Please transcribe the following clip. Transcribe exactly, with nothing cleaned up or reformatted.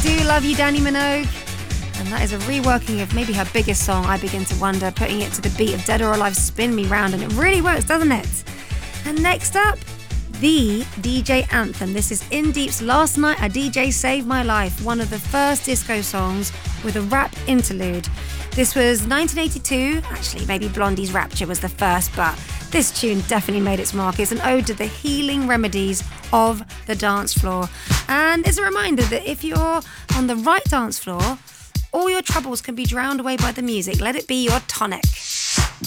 Do Love You, Danny Minogue. And that is a reworking of maybe her biggest song, I Begin to Wonder, putting it to the beat of Dead or Alive, Spin Me Round, and it really works, doesn't it? And next up, the D J anthem. This is In Deep's Last Night a D J Saved My Life, one of the first disco songs with a rap interlude. This was nineteen eighty-two, actually maybe Blondie's Rapture was the first, but this tune definitely made its mark. It's an ode to the healing remedies of the dance floor. And it's a reminder that if you're on the right dance floor, all your troubles can be drowned away by the music. Let it be your tonic.